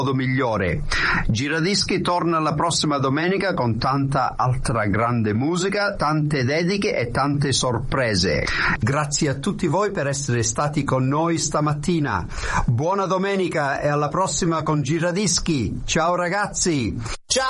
modo migliore. Giradischi torna la prossima domenica con tanta altra grande musica, tante dediche e tante sorprese. Grazie a tutti voi per essere stati con noi stamattina. Buona domenica e alla prossima con Giradischi. Ciao ragazzi. Ciao.